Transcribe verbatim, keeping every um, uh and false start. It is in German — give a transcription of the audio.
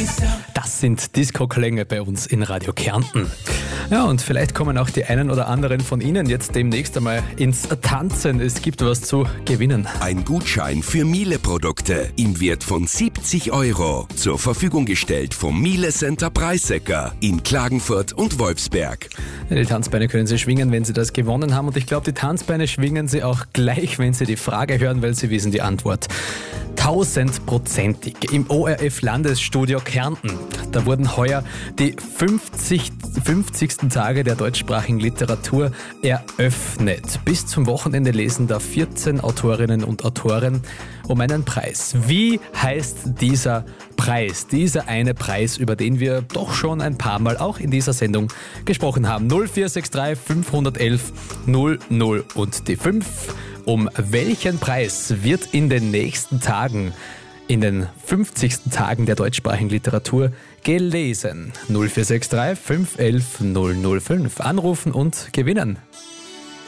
Das sind Disco-Klänge bei uns in Radio Kärnten. Ja, und vielleicht kommen auch die einen oder anderen von Ihnen jetzt demnächst einmal ins Tanzen. Es gibt was zu gewinnen. Ein Gutschein für Miele-Produkte im Wert von siebzig Euro. Zur Verfügung gestellt vom Miele Center Preissecker in Klagenfurt und Wolfsberg. Die Tanzbeine können Sie schwingen, wenn Sie das gewonnen haben. Und ich glaube, die Tanzbeine schwingen Sie auch gleich, wenn Sie die Frage hören, weil Sie wissen die Antwort. Tausendprozentig im O R F-Landesstudio Kärnten. Da wurden heuer die fünfzig, fünfzigsten Tage der deutschsprachigen Literatur eröffnet. Bis zum Wochenende lesen da vierzehn Autorinnen und Autoren um einen Preis. Wie heißt dieser Preis? Dieser eine Preis, über den wir doch schon ein paar Mal auch in dieser Sendung gesprochen haben. null vier sechs drei fünf eins eins null null und die fünf. Um welchen Preis wird in den nächsten Tagen, in den fünfzigsten Tagen der deutschsprachigen Literatur gelesen? null vier sechs drei fünf eins eins null null fünf. Anrufen und gewinnen.